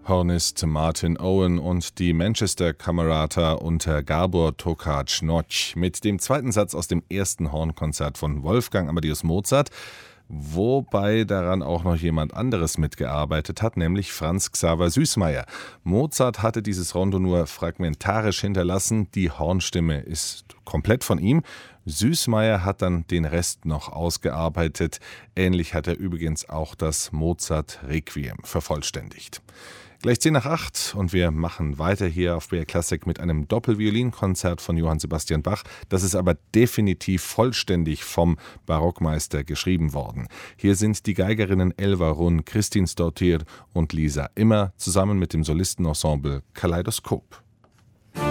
Hornist Martin Owen und die Manchester Camerata unter Gábor Takács mit dem zweiten Satz aus dem ersten Hornkonzert von Wolfgang Amadeus Mozart, wobei daran auch noch jemand anderes mitgearbeitet hat, nämlich Franz Xaver Süßmayr. Mozart hatte dieses Rondo nur fragmentarisch hinterlassen, die Hornstimme ist komplett von ihm. Süßmayr hat dann den Rest noch ausgearbeitet. Ähnlich hat er übrigens auch das Mozart-Requiem vervollständigt. Gleich 7:10 und wir machen weiter hier auf BR Classic mit einem Doppelviolinkonzert von Johann Sebastian Bach. Das ist aber definitiv vollständig vom Barockmeister geschrieben worden. Hier sind die Geigerinnen Elva Runn, Kristin Stautir und Lisa Immer zusammen mit dem Solistenensemble Kaleidoskop.